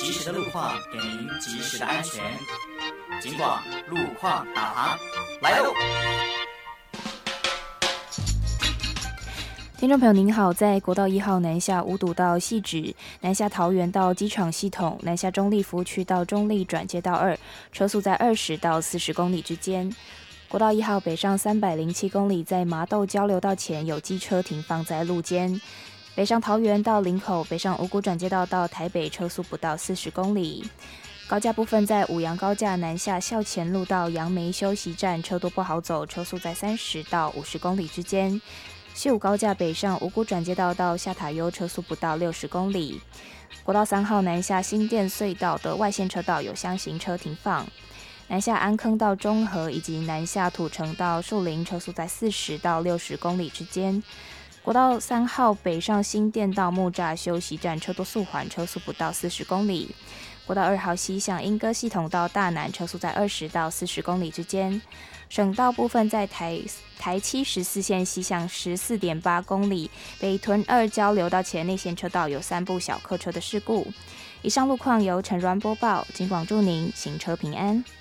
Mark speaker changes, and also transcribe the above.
Speaker 1: 及时的路况给您及时的安全。警广路况导航来喽！
Speaker 2: 听众朋友您好，在国道1号南下五堵到汐止、南下桃园到机场系统、南下中立服务区到中立转接道2，车速在20到40公里之间。国道1号北上307公里，在麻豆交流道前有机车停放在路肩。北上桃园到林口，北上五股转接道到台北，车速不到40公里。高架部分在五杨高架南下校前路到杨梅休息站，车多不好走，车速在30到50公里之间。西武高架北上五股转接道到下塔悠，车速不到60公里。国道3号南下新店隧道的外线车道有箱型车停放。南下安坑到中和以及南下土城到树林，车速在40到60公里之间。国道3号北上新店到木栅休息站，车多速缓，车速不到40公里。国道2号西向莺歌系统到大南，车速在20到40公里之间。省道部分在台714线西向14.8公里，北屯2交流道前内线车道有3部小客车的事故。以上路况由陈銮播报，警广祝您行车平安。